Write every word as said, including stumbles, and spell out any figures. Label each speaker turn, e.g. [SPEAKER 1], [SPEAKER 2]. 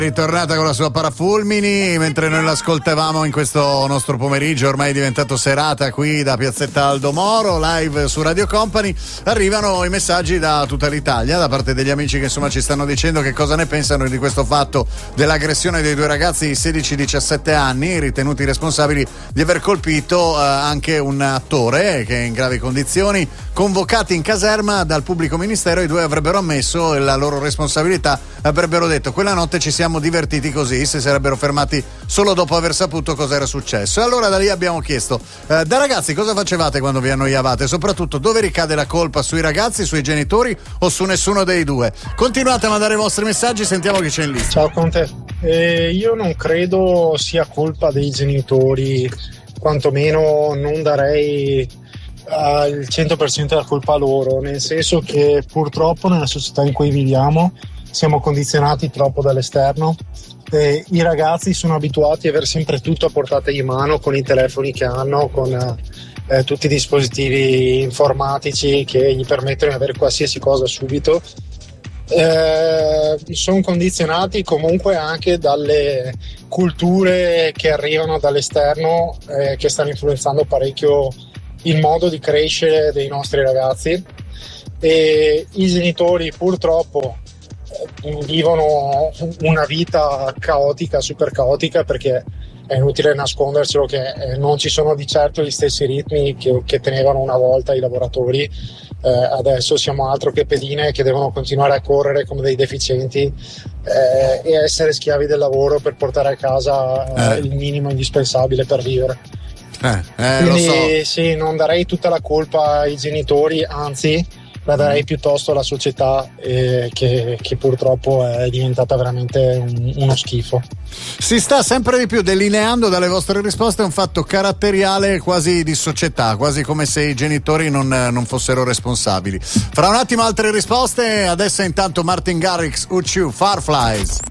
[SPEAKER 1] Ritornata con la sua Parafulmini, mentre noi l'ascoltavamo in questo nostro pomeriggio, ormai diventato serata qui da Piazzetta Aldo Moro, live su Radio Company, arrivano i messaggi da tutta l'Italia, da parte degli amici che insomma ci stanno dicendo che cosa ne pensano di questo fatto dell'aggressione dei due ragazzi di sedici diciassette anni, ritenuti responsabili di aver colpito eh, anche un attore che è in gravi condizioni. Convocati in caserma dal pubblico ministero, i due avrebbero ammesso la loro responsabilità, avrebbero detto: quella notte ci siamo divertiti così, si sarebbero fermati solo dopo aver saputo cosa era successo. E allora da lì abbiamo chiesto, eh, da ragazzi cosa facevate quando vi annoiavate? Soprattutto dove ricade la colpa, sui ragazzi, sui genitori o su nessuno dei due? Continuate a mandare i vostri messaggi, sentiamo chi c'è in lista.
[SPEAKER 2] Ciao Conte, eh, io non credo sia colpa dei genitori, quantomeno non darei uh, il cento per cento della colpa a loro, nel senso che purtroppo nella società in cui viviamo siamo condizionati troppo dall'esterno. Eh, i ragazzi sono abituati ad avere sempre tutto a portata di mano con i telefoni che hanno, con eh, tutti i dispositivi informatici che gli permettono di avere qualsiasi cosa subito. Eh, sono condizionati comunque anche dalle culture che arrivano dall'esterno, eh, che stanno influenzando parecchio il modo di crescere dei nostri ragazzi, e i genitori purtroppo vivono una vita caotica, super caotica, perché è inutile nascondercelo che non ci sono di certo gli stessi ritmi che, che tenevano una volta i lavoratori. Eh, adesso siamo altro che pedine che devono continuare a correre come dei deficienti eh, e essere schiavi del lavoro per portare a casa eh. il minimo indispensabile per vivere.
[SPEAKER 1] Eh, eh,
[SPEAKER 2] Quindi
[SPEAKER 1] lo so.
[SPEAKER 2] sì, non darei tutta la colpa ai genitori, anzi la darei piuttosto alla società, eh, che, che purtroppo è diventata veramente un, uno schifo.
[SPEAKER 1] Si sta sempre di più delineando dalle vostre risposte un fatto caratteriale quasi di società, quasi come se i genitori non, non fossero responsabili. Fra un attimo altre risposte, adesso intanto Martin Garrix, U two, Fireflies.